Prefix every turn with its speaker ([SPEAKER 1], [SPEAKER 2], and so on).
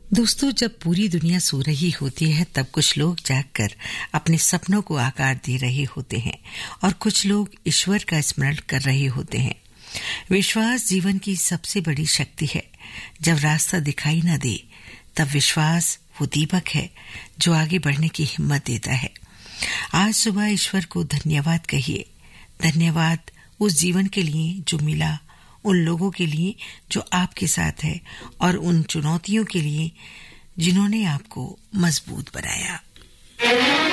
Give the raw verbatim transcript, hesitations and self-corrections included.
[SPEAKER 1] दोस्तों, जब पूरी दुनिया सो रही होती है तब कुछ लोग जागकर अपने सपनों को आकार दे रहे होते हैं और कुछ लोग ईश्वर का स्मरण कर रहे होते हैं। विश्वास जीवन की सबसे बड़ी शक्ति है। जब रास्ता दिखाई न दे तब विश्वास वो दीपक है जो आगे बढ़ने की हिम्मत देता है। आज सुबह ईश्वर को धन्यवाद कहिए। धन्यवाद उस जीवन के लिए जो मिला, उन लोगों के लिए जो आपके साथ है और उन चुनौतियों के लिए जिन्होंने आपको मजबूत बनाया।